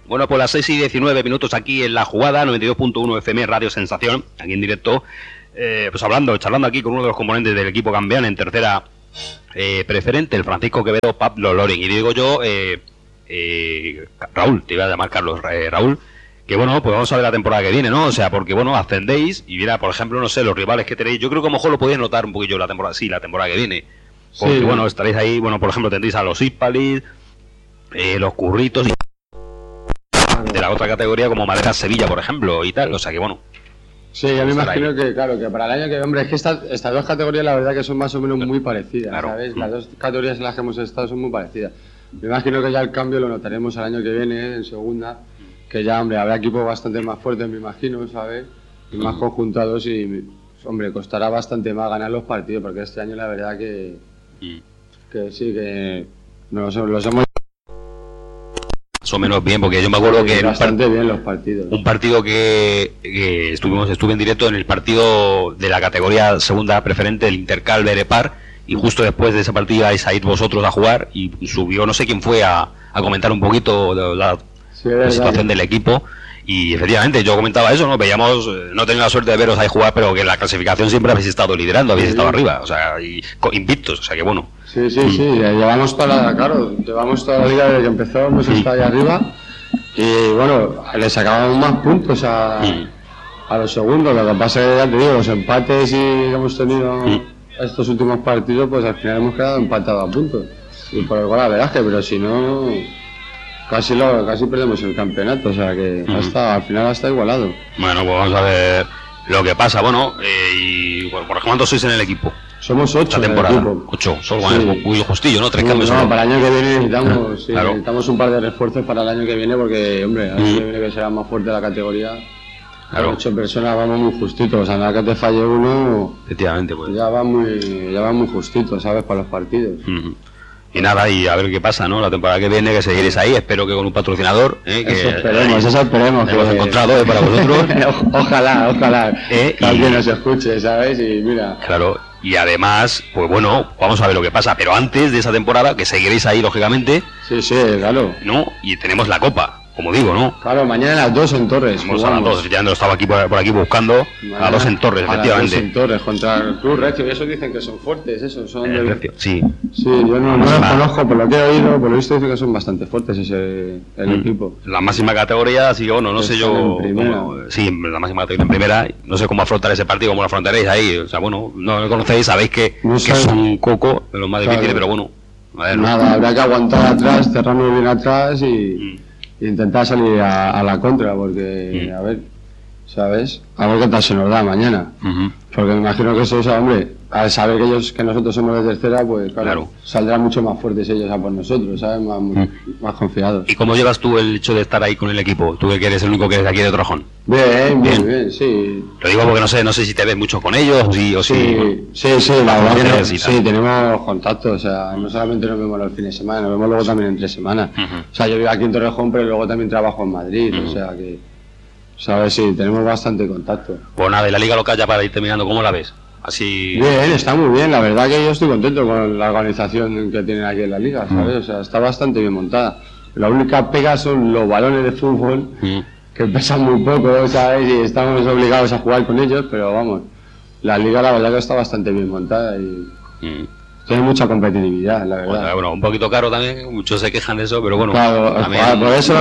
Bueno, pues las 6:19 aquí en La Jugada, 92.1 FM, Radio Sensación, aquí en directo, pues charlando aquí con uno de los componentes del equipo campeón en tercera preferente, el Francisco Quevedo, Pablo Loren. Y digo yo, Raúl, te iba a llamar Carlos, Raúl, que bueno, pues vamos a ver la temporada que viene, ¿no? O sea, porque bueno, ascendéis y mira, por ejemplo, no sé, los rivales que tenéis, yo creo que a lo mejor lo podéis notar un poquillo la temporada que viene. Porque sí, bueno, estaréis ahí, bueno, por ejemplo, tendréis a los Hispalis, los Curritos y de la otra categoría como Madera Sevilla, por ejemplo, y tal, o sea que bueno. Sí, yo me imagino que, claro, que para el año que, hombre, es que estas dos categorías la verdad que son más o menos muy parecidas, claro. ¿Sabes? Las dos categorías en las que hemos estado son muy parecidas. Me imagino que ya el cambio lo notaremos el año que viene, en segunda, que ya, hombre, habrá equipos bastante más fuertes, me imagino, ¿sabes? Y más conjuntados y, hombre, costará bastante más ganar los partidos, porque este año la verdad que sí, que los hemos... Más o menos bien, porque yo me acuerdo que bastante bien los partidos. Un partido que estuve en directo en el partido de la categoría segunda preferente del Intercal Berepar, y justo después de ese partido vais a ir vosotros a jugar y subió, no sé quién fue, a comentar un poquito la situación del equipo. Y efectivamente yo comentaba eso, ¿no? Veíamos, no he tenido la suerte de veros ahí jugar, pero que en la clasificación siempre habéis estado liderando, habéis estado arriba, o sea, y invictos, o sea que bueno. Sí, llevamos toda la liga desde que empezó, hemos estado ahí arriba y bueno, le sacábamos más puntos a los segundos. Lo que pasa es que, ya te digo, los empates que hemos tenido estos últimos partidos, pues al final hemos quedado empatados a puntos y por el gol averaje, pero si no casi perdemos el campeonato, o sea que al final ha estado igualado. Bueno, pues vamos a ver lo que pasa. Bueno, y ¿por cuántos sois en el equipo? Somos 8 la temporada. 8, solo muy justillo, ¿no? 3 cambios. No, para el año que viene necesitamos un par de refuerzos para el año que viene, porque, hombre, el año que viene que será más fuerte la categoría. Claro. 8 personas vamos muy justitos, o sea, nada que te falle uno, efectivamente, pues. ya va muy justito, ¿sabes? Para los partidos. Y nada, y a ver qué pasa, ¿no? La temporada que viene, que seguiréis ahí, espero que con un patrocinador, que eso esperemos que hemos encontrado, para vosotros. ojalá que alguien nos escuche, ¿sabes? Y mira. Claro, y además, pues bueno, vamos a ver lo que pasa, pero antes de esa temporada, que seguiréis ahí, lógicamente. Sí, claro. ¿No? Y tenemos la Copa, como digo, ¿no? Claro, mañana a las 2 en Torres. Vamos a las 2, ya lo estaba aquí por aquí buscando. Mañana, a las 2 en Torres, efectivamente. A las 2 en Torres, contra el Club Recio, y eso dicen que son fuertes, son del Recio, sí. Sí, yo no los conozco, por lo que he oído, por lo visto dicen que son bastante fuertes el equipo. La máxima categoría, así que bueno, no sé yo... Sí, la máxima categoría en primera, no sé cómo afrontar ese partido, cómo lo afrontaréis ahí, o sea, bueno, no lo conocéis, sabéis que es un coco de los más difíciles, pero bueno, a ver. Nada, habrá que aguantar atrás, cerrarnos bien atrás y intentar salir a la contra, porque, a ver, ¿sabes? A ver qué tal se nos da mañana. Porque me imagino que eso, o sea, hombre, al saber que nosotros somos de tercera, pues claro, saldrán mucho más fuertes ellos a por nosotros, ¿sabes? Más confiados. ¿Y cómo llevas tú el hecho de estar ahí con el equipo? Tú que eres el único que eres de aquí de Torrejón. Bien, sí. Lo digo porque no sé si te ves mucho con ellos o si... Sí, la verdad que sí, tenemos contacto, o sea, no solamente nos vemos los fines de semana, nos vemos luego también entre semana. O sea, yo vivo aquí en Torrejón, pero luego también trabajo en Madrid, o sea que... ¿Sabes? Sí, tenemos bastante contacto. Pues nada, y la liga local ya para ir terminando, ¿cómo la ves? Así... Bien, está muy bien, la verdad que yo estoy contento con la organización que tienen aquí en la liga, ¿sabes? O sea, está bastante bien montada. La única pega son los balones de fútbol, que pesan muy poco, ¿sabes? Y estamos obligados a jugar con ellos, pero vamos, la liga la verdad que está bastante bien montada y... Tiene mucha competitividad, la verdad. Bueno, un poquito caro también, muchos se quejan de eso, pero bueno. Claro, por eso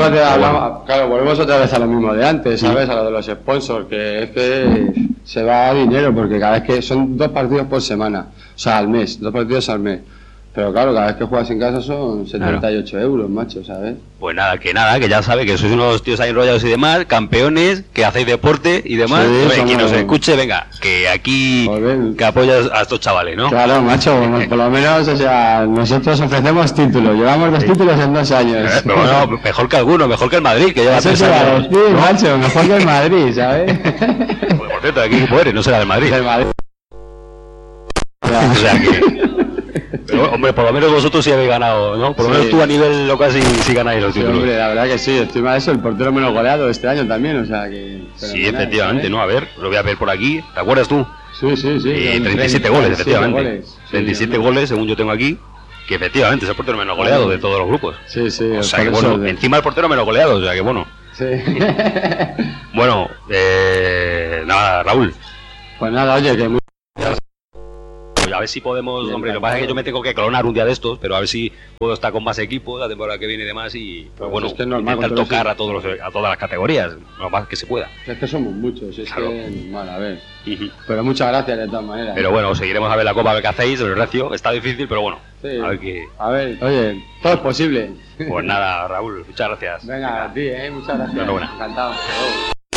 volvemos otra vez a lo mismo de antes, ¿sabes? A lo de los sponsors, que es que se va a dinero, porque cada vez que son 2 partidos por semana, o sea, al mes, 2 partidos al mes. Pero claro, cada vez que juegas en casa son 78 euros, macho, ¿sabes? Pues nada, que ya sabe que sois unos tíos ahí enrollados y demás, campeones, que hacéis deporte y demás. Sí, quien nos escuche, venga, que aquí que apoyas a estos chavales, ¿no? Claro, macho, por lo menos, o sea, nosotros ofrecemos títulos, llevamos 2 títulos en 2 años. Pero bueno, mejor que alguno, mejor que el Madrid, que lleva 3 años. Sí, ¿no? Macho, mejor que el Madrid, ¿sabes? Pues, por cierto, ¿de qué equipo eres? No será del Madrid. Del Madrid. O sea que... Pero, hombre, por lo menos vosotros sí habéis ganado, ¿no? Por lo menos tú a nivel local sí ganáis los títulos. Hombre, la verdad que sí, encima de eso, el portero menos goleado este año también, o sea que... Sí, efectivamente, ¿no? A ver, lo voy a ver por aquí, ¿te acuerdas tú? Sí. 37 goles, efectivamente. 37 goles, según yo tengo aquí. Que efectivamente es el portero menos goleado de todos los grupos. Sí, sí. O sea que bueno, encima el portero menos goleado, o sea que bueno. Sí. Bueno, nada, Raúl. Pues nada, oye, que muy... A ver si podemos, bien, hombre, lo que pasa es que yo me tengo que clonar un día de estos, pero a ver si puedo estar con más equipos la temporada que viene y demás y pues bueno, es que es normal, intentar tocar a todas las categorías, lo más que se pueda. Es que somos muchos, es claro. Que normal, a ver. Pero muchas gracias de todas maneras. Pero bueno, seguiremos a ver la Copa, a ver qué hacéis, el Recio, está difícil, pero bueno, sí. A ver qué... A ver, oye, todo es posible. Pues nada, Raúl, muchas gracias. Venga, a ti, muchas gracias. Enhorabuena. Encantado.